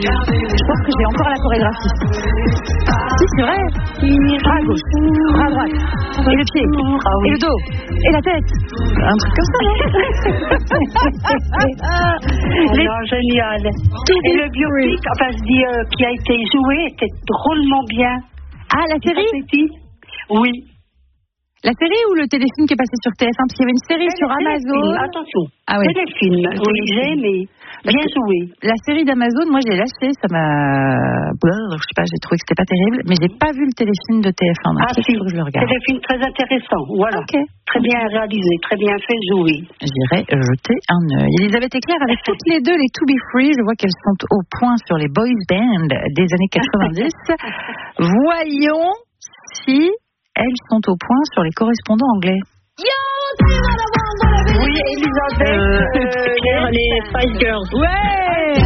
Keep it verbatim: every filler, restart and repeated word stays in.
Je pense que j'ai encore la chorégraphie. Si, c'est vrai. Bras à gauche, bras à droite, et le pied, Ah oui. et le dos, et la tête. Un truc comme ça, non? Oh Les- non, génial. Et le biopic, enfin, je dis, euh, qui a été joué, était drôlement bien. Ah, la série? Oui. La série ou le téléfilm qui est passé sur T F un? Parce qu'il y avait une série sur Amazon. Attention. Ah oui. Téléfilm. Oui, j'ai aimé. Bien joué. La série d'Amazon, moi, j'ai lâché, ça m'a... Je sais pas, j'ai trouvé que c'était pas terrible, mais j'ai pas vu le téléfilm de T F un. Donc Ah il si, faut que je le regarde. téléfilm très intéressant. Voilà. Ok. Très bien réalisé, très bien fait, joué. J'irai jeter un œil. Elisabeth et Claire, avec toutes les deux les To Be Free, je vois qu'elles sont au point sur les boys band des années quatre-vingt-dix. Voyons si elles sont au point sur les correspondants anglais. Oui, Elisabeth. Euh, Claire, les Spice Girls. Ouais.